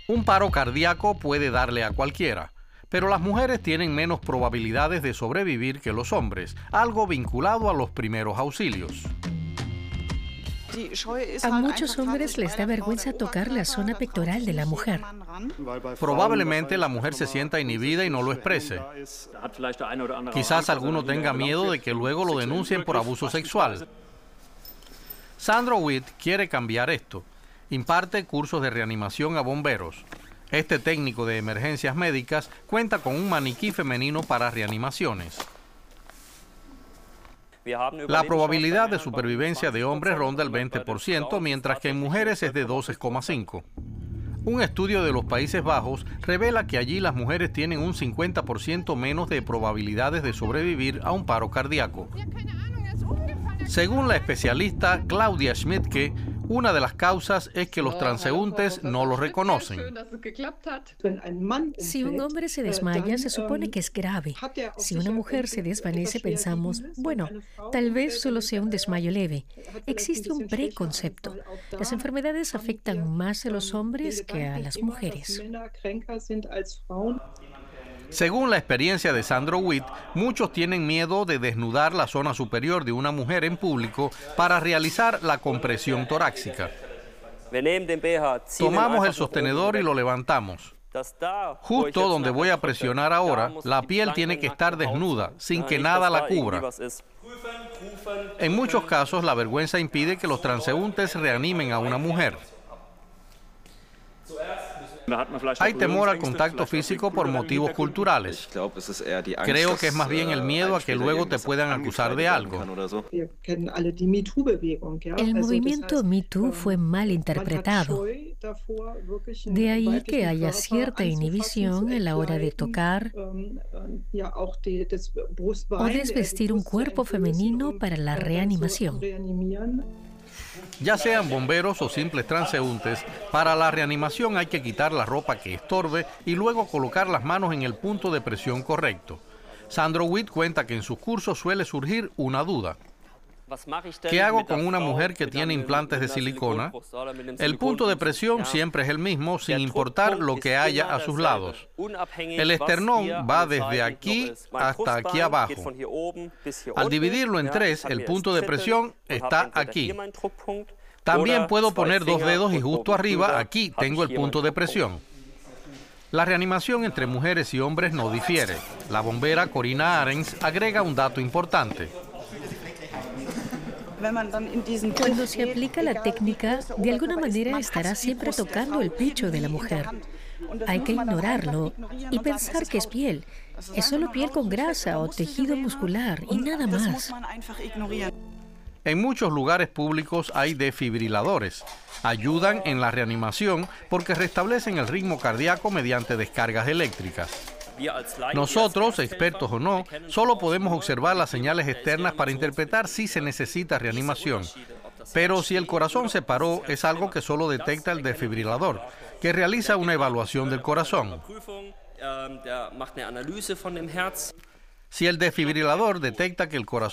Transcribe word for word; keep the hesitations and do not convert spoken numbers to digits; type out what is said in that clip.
Un paro cardíaco puede darle a cualquiera, pero las mujeres tienen menos probabilidades de sobrevivir que los hombres, algo vinculado a los primeros auxilios. A muchos hombres les da vergüenza tocar la zona pectoral de la mujer. Probablemente la mujer se sienta inhibida y no lo exprese. Quizás alguno tenga miedo de que luego lo denuncien por abuso sexual. Sandro Witt quiere cambiar esto. Imparte cursos de reanimación a bomberos. Este técnico de emergencias médicas cuenta con un maniquí femenino para reanimaciones. La probabilidad de supervivencia de hombres ronda el veinte por ciento, mientras que en mujeres es de doce coma cinco por ciento. Un estudio de los Países Bajos revela que allí las mujeres tienen un cincuenta por ciento menos de probabilidades de sobrevivir a un paro cardíaco. Según la especialista Claudia Schmidtke, una de las causas es que los transeúntes no lo reconocen. Si un hombre se desmaya, se supone que es grave. Si una mujer se desvanece, pensamos, bueno, tal vez solo sea un desmayo leve. Existe un preconcepto. Las enfermedades afectan más a los hombres que a las mujeres. Según la experiencia de Sandro Witt, muchos tienen miedo de desnudar la zona superior de una mujer en público para realizar la compresión torácica. Tomamos el sostenedor y lo levantamos. Justo donde voy a presionar ahora, la piel tiene que estar desnuda, sin que nada la cubra. En muchos casos, la vergüenza impide que los transeúntes reanimen a una mujer. Hay temor al contacto físico por motivos culturales. Creo que es más bien el miedo a que luego te puedan acusar de algo. El movimiento Me Too fue mal interpretado. De ahí que haya cierta inhibición a la hora de tocar o desvestir un cuerpo femenino para la reanimación. Ya sean bomberos o simples transeúntes, para la reanimación hay que quitar la ropa que estorbe y luego colocar las manos en el punto de presión correcto. Sandro Witt cuenta que en sus cursos suele surgir una duda. ¿Qué hago con una mujer que tiene implantes de silicona? El punto de presión siempre es el mismo, sin importar lo que haya a sus lados. El esternón va desde aquí hasta aquí abajo. Al dividirlo en tres, el punto de presión está aquí. También puedo poner dos dedos y justo arriba, aquí, tengo el punto de presión. La reanimación entre mujeres y hombres no difiere. La bombera Corina Arens agrega un dato importante. Cuando se aplica la técnica, de alguna manera estará siempre tocando el pecho de la mujer. Hay que ignorarlo y pensar que es piel. Es solo piel con grasa o tejido muscular y nada más. En muchos lugares públicos hay desfibriladores. Ayudan en la reanimación porque restablecen el ritmo cardíaco mediante descargas eléctricas. Nosotros, expertos o no, solo podemos observar las señales externas para interpretar si se necesita reanimación. Pero si el corazón se paró, es algo que solo detecta el desfibrilador, que realiza una evaluación del corazón. Si el desfibrilador detecta que el corazón